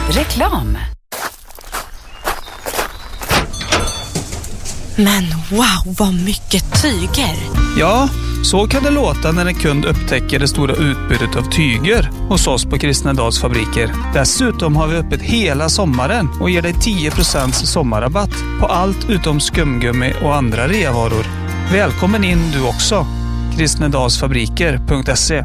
Reklam. Men wow, vad mycket tyger! Ja, så kan det låta när en kund upptäcker det stora utbudet av tyger hos oss på Kristnedals fabriker. Dessutom har vi öppet hela sommaren och ger dig 10% sommarrabatt på allt utom skumgummi och andra reavaror. Välkommen in du också. Kristnedalsfabriker.se.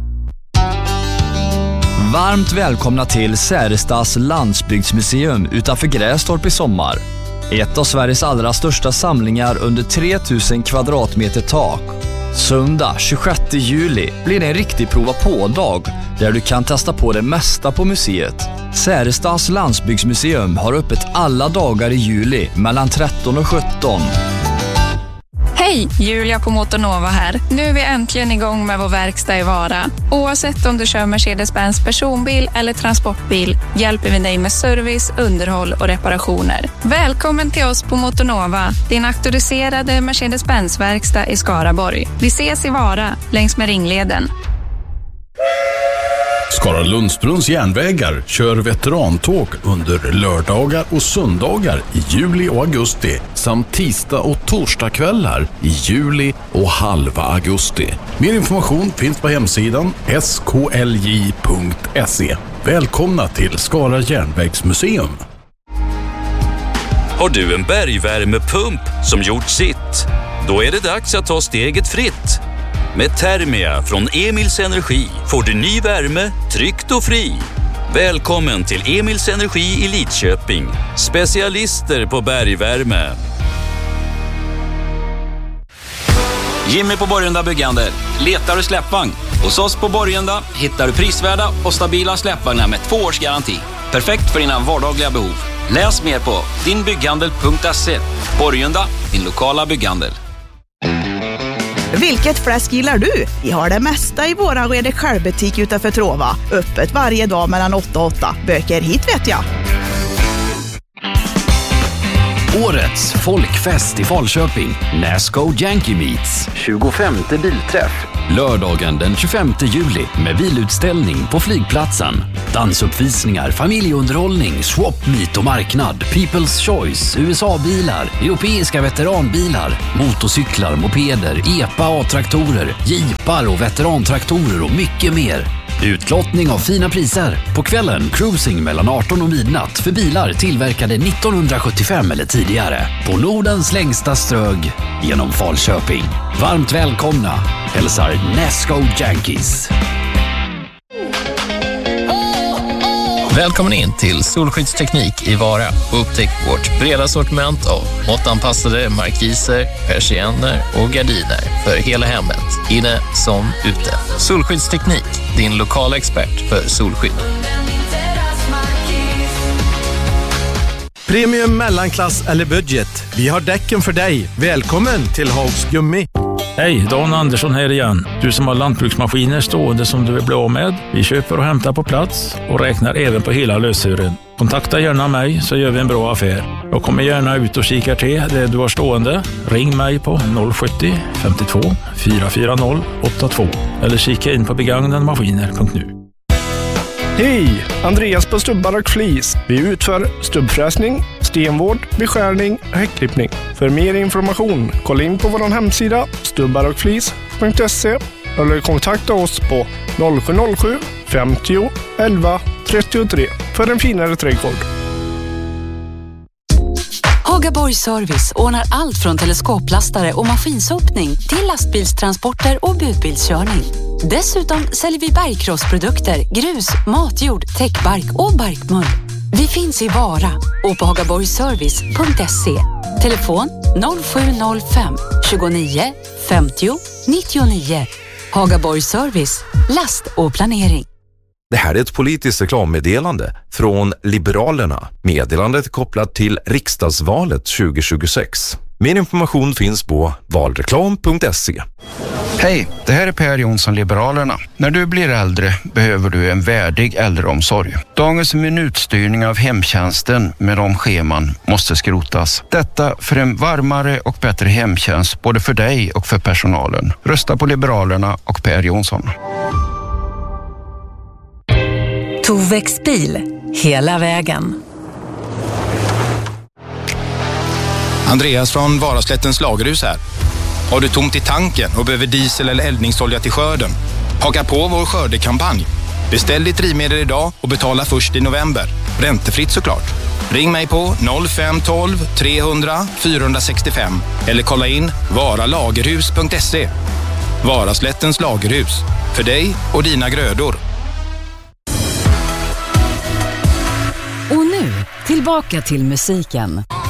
Varmt välkomna till Särestas landsbygdsmuseum utanför Grästorp i sommar. Ett av Sveriges allra största samlingar under 3000 kvadratmeter tak. Söndag 26 juli blir det en riktig prova på-dag där du kan testa på det mesta på museet. Särestas landsbygdsmuseum har öppet alla dagar i juli mellan 13 och 17. Hej, Julia på Motornova här. Nu är vi äntligen igång med vår verkstad i Vara. Oavsett om du kör Mercedes-Benz personbil eller transportbil hjälper vi dig med service, underhåll och reparationer. Välkommen till oss på Motornova, din auktoriserade Mercedes-Benz-verkstad i Skaraborg. Vi ses i Vara, längs med Ringleden. Skara Lundsbrunns järnvägar kör veterantåg under lördagar och söndagar i juli och augusti samt tisdag och torsdagskvällar i juli och halva augusti. Mer information finns på hemsidan sklj.se. Välkomna till Skara järnvägsmuseum. Har du en bergvärmepump som gjort sitt? Då är det dags att ta steget fritt. Med Thermia från Emils Energi får du ny värme, tryggt och fri. Välkommen till Emils Energi i Lidköping. Specialister på bergvärme. Jimmy på Borgenda Byggande. Letar du släppvagn? Hos oss på Borgenda hittar du prisvärda och stabila släppvagnar med 2 års garanti. Perfekt för dina vardagliga behov. Läs mer på dinbygghandel.se. Borgenda, din lokala bygghandel. Vilket fläsk gillar du? Vi har det mesta i våran Rede självbutik utanför Trova. Öppet varje dag mellan 8 och 8. Böker hit vet jag. Årets folkfest i Falköping. Nasco Yankee Meets. 25:e bilträff. Lördagen den 25 juli med bilutställning på flygplatsen. Dansuppvisningar, familjeunderhållning, swap meet och marknad. People's Choice, USA-bilar, europeiska veteranbilar, motorcyklar, mopeder, EPA A-traktorer, jeepar och veterantraktorer och mycket mer. Utlottning av fina priser. På kvällen cruising mellan 18 och midnatt för bilar tillverkade 1975 eller tidigare. På Nordens längsta strög genom Falköping. Varmt välkomna. Hälsar Nasco Yankees. Välkommen in till Solskyddsteknik i Vara och upptäck vårt breda sortiment av måttanpassade markiser, persienner och gardiner för hela hemmet, inne som ute. Solskyddsteknik, din lokala expert för solskydd. Premium, mellanklass eller budget. Vi har däcken för dig. Välkommen till Hags Gummi. Hej, Dan Andersson här igen. Du som har lantbruksmaskiner stående som du vill bli av med. Vi köper och hämtar på plats och räknar även på hela lösören. Kontakta gärna mig så gör vi en bra affär. Jag kommer gärna ut och kikar till det du har stående. Ring mig på 070 52 440 82 eller kika in på begagnadmaskiner.nu. Hej! Andreas på Stubbar och Flis. Vi utför stubbfräsning, stenvård, beskärning och häckklippning. För mer information, kolla in på vår hemsida stubbarochflis.se eller kontakta oss på 0707 50 11 33 för en finare trädgård. Hagaborg Service ordnar allt från teleskoplastare och maskinsopning till lastbilstransporter och budbilskörning. Dessutom säljer vi bergkrossprodukter, grus, matjord, täckbark och barkmull. Vi finns i Vara och på hagaborgservice.se. Telefon 0705 29 50 99. Hagaborg Service, last och planering. Det här är ett politiskt reklammeddelande från Liberalerna. Meddelandet är kopplat till riksdagsvalet 2026. Mer information finns på valreklam.se. Hej, det här är Per Jonsson, Liberalerna. När du blir äldre behöver du en värdig äldreomsorg. Dagens minutstyrning av hemtjänsten med de scheman måste skrotas. Detta för en varmare och bättre hemtjänst både för dig och för personalen. Rösta på Liberalerna och Per Jonsson. Tovex bil. Hela vägen. Andreas från Varaslättens lagerhus här. Har du tomt i tanken och behöver diesel eller eldningsolja till skörden? Haka på vår skördekampanj. Beställ ditt drivmedel idag och betala först i november. Räntefritt såklart. Ring mig på 0512 300 465 eller kolla in varalagerhus.se. Varaslättens lagerhus. För dig och dina grödor. Och nu, tillbaka till musiken.